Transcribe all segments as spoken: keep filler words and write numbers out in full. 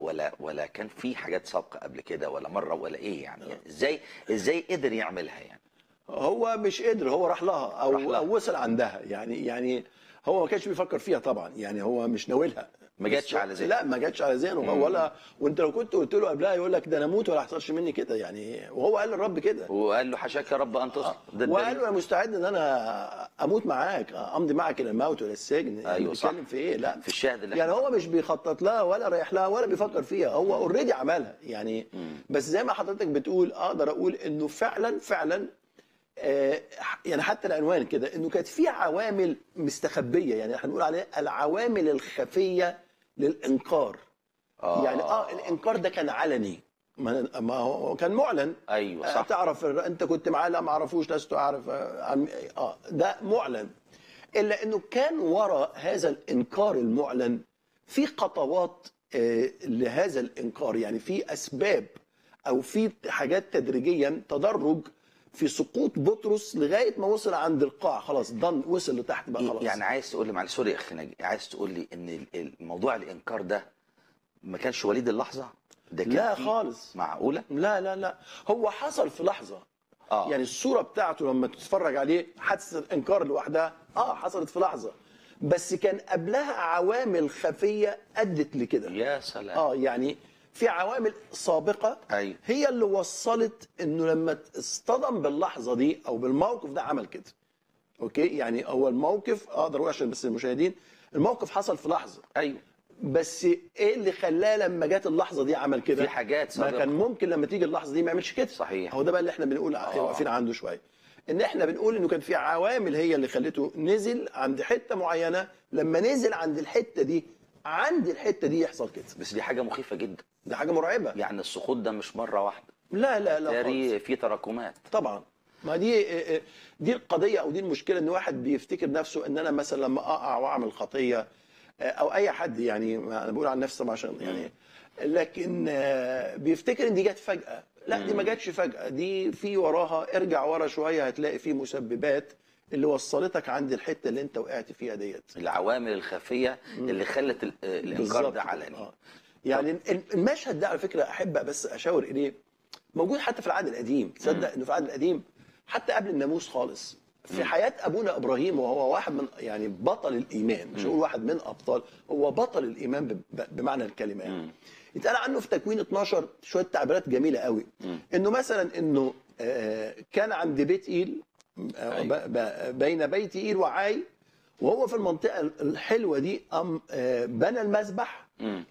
ولا ولا كان في حاجات سابقه قبل كده ولا مره ولا ايه يعني, يعني ازاي ازاي قدر يعملها يعني؟ هو مش قدر، هو راح لها او راح لها. او وصل عندها يعني يعني هو ما كانش بيفكر فيها طبعا، يعني هو مش ناويلها. ما جاتش بس- على ذهنه. لا ما جاتش على ذهنه ولا. وانت لو كنت قلت له قبلها يقول لك ده انا اموت ولا هيحصلش مني كده يعني، وهو قال للرب كده. وقال له حاشاك يا رب ان تصل. ده وقال الدليل. له انا مستعد ان انا اموت معاك، امضي معك الى الموت ولا السجن. يعني أيوة صح. بيتكلم في ايه؟ لا في الشاهد اللي يعني احنا- هو مش بيخطط لها ولا رايح لها ولا بيفكر فيها، هو اوريدي عملها يعني. بس زي ما حضرتك بتقول اقدر اقول انه فعلا فعلا آه، يعني حتى العنوان كده انه كانت في عوامل مستخبيه، يعني احنا بنقول عليها العوامل الخفيه للانكار. آه. يعني اه الانكار ده كان علني، ما ما هو كان معلن. ايوه آه، صح. تعرف الر- انت كنت معاه؟ لا ما اعرفوش، لست اعرف. اه عن- آه، ده معلن. الا انه كان وراء هذا الانكار المعلن في خطوات آه، لهذا الانكار، يعني في اسباب او في حاجات تدريجيا، تدرج في سقوط بطرس لغايه ما وصل عند القاع، خلاص ضن وصل لتحت بقى خلاص. يعني عايز تقول لي، معلش سوري يا اخي ناجي، عايز تقول لي ان الموضوع الانكار ده ما كانش وليد اللحظه؟ ده كان لا في- خالص. معقوله؟ لا لا لا هو حصل في لحظه. اه يعني الصوره بتاعته لما تتفرج عليه حادثه الانكار لوحدها اه حصلت في لحظه، بس كان قبلها عوامل خفيه ادت لكده. يا سلام. اه يعني في عوامل سابقه أيوة. هي اللي وصلت انه لما اصطدم باللحظه دي او بالموقف ده عمل كده. اوكي، يعني هو الموقف اقدر اقول عشان بس المشاهدين، الموقف حصل في لحظه، ايوه بس ايه اللي خلاه لما جت اللحظه دي عمل كده؟ في حاجات ما سابقة. كان ممكن لما تيجي اللحظه دي ما يعملش كده. صحيح. هو ده بقى اللي احنا بنقول واقفين عنده شويه، ان احنا بنقول انه كان في عوامل هي اللي خلته نزل عند حته معينه، لما نزل عند الحته دي عند الحته دي يحصل كده. بس دي حاجه مخيفه جدا. ده حاجه مرعبه. يعني السقوط ده مش مره واحده، لا لا لا تاري خالص. في تراكمات. طبعا ما دي دي القضيه او دي المشكله، ان واحد بيفتكر نفسه ان انا مثلا لما اقع واعمل خطيه، او اي حد، يعني انا بقول عن نفسي طبعا عشان يعني، لكن بيفتكر ان دي جت فجاه. لا دي ما جاتش فجاه، دي في وراها، ارجع ورا شويه هتلاقي في مسببات اللي وصلتك عند الحته اللي انت وقعت فيها ديت. العوامل الخفيه اللي خلت ال- الانكار ده علني. آه. يعني المشهد ده على فكره احب بس اشاور اليه، موجود حتى في العهد القديم. تصدق انه في العهد القديم حتى قبل الناموس خالص، في حياه ابونا ابراهيم، وهو واحد من يعني بطل الايمان، مش هقول واحد من ابطال، هو بطل الايمان ب- ب- بمعنى الكلمه يعني. يتقال عنه في تكوين اتناشر شويه تعبيرات جميله قوي، انه مثلا انه آه، كان عند بيت ايل، آه، ب- ب- بين بيت ايل وعاي، وهو في المنطقه الحلوه دي أم آه، بنى المذبح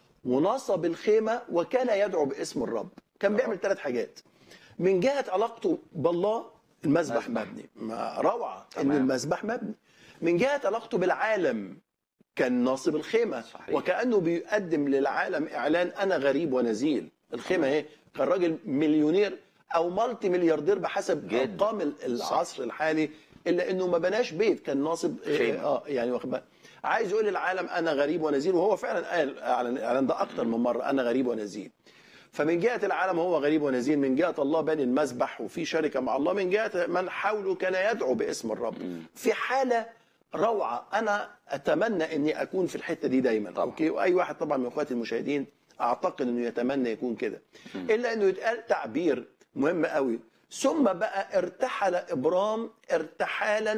ونصب الخيمه وكان يدعو باسم الرب. كان بيعمل ثلاث حاجات. من جهه علاقته بالله، المذبح مذبح. مبني، ما روعه ان تمام. المذبح مبني. من جهه علاقته بالعالم كان ناصب الخيمه، صحيح. وكانه بيقدم للعالم اعلان انا غريب ونزيل. الخيمه اهي، كان راجل مليونير او مالتي ملياردير بحسب جداً. ارقام ال- العصر الحالي، الا انه ما بناش بيت، كان ناصب خيمة. اه يعني واخد بالك؟ عايز يقول للعالم انا غريب ونزيل، وهو فعلا قال اعلن الاعلان ده اكتر من مره، انا غريب ونزيل. فمن جهه العالم هو غريب ونزيل، من جهه الله بني المذبح وفي شركه مع الله، من جهه من حوله كان يدعو باسم الرب. في حاله روعه، انا اتمنى اني اكون في الحته دي دايما. طبعا. اوكي، واي واحد طبعا من اخواتي المشاهدين اعتقد انه يتمنى يكون كده، الا انه يتقال تعبير مهم قوي: ثم بقى ارتحل ابرام ارتحالا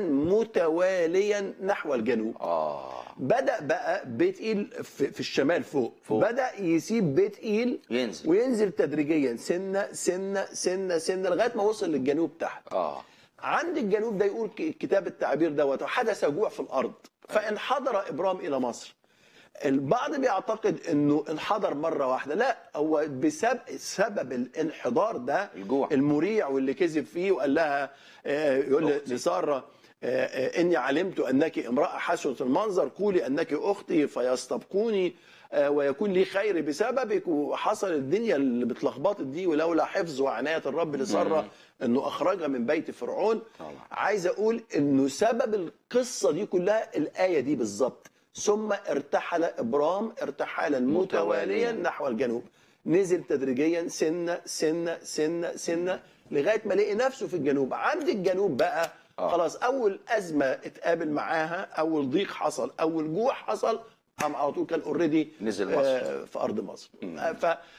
متواليا نحو الجنوب. اه بدأ بقى بيت إيل في, في الشمال فوق. فوق. بدأ يسيب بيت إيل ينزل. وينزل تدريجيا سنة سنة سنة سنة لغاية ما وصل للجنوب تحت. اه عند الجنوب ده يقول ك- كتاب التعبير دوت: حدث جوع في الأرض فانحدر إبرام إلى مصر. البعض بيعتقد انه انحدر مره واحده، لا، هو بسبب سبب الانحدار ده الجوع. المريع واللي كذب فيه وقال لها آه، يقول أختي. لساره آه، آه، اني علمت انك امراه حسنه المنظر، قولي انك اختي فيستبقوني آه، ويكون لي خير بسببك. وحصل الدنيا اللي بتلخبطت دي، ولولا حفظ وعنايه الرب لساره انه اخرجها من بيت فرعون. طبعا. عايز اقول انه سبب القصه دي كلها الايه دي بالظبط: ثم ارتحل ابرام ارتحالا متواليا نحو الجنوب. نزل تدريجيا سنه سنه سنه سنه لغايه ما لقي نفسه في الجنوب. عند الجنوب بقى آه. خلاص اول ازمه اتقابل معاها، اول ضيق حصل، اول جوع حصل، قام على طول كان اوريدي نزل مصر. في ارض مصر.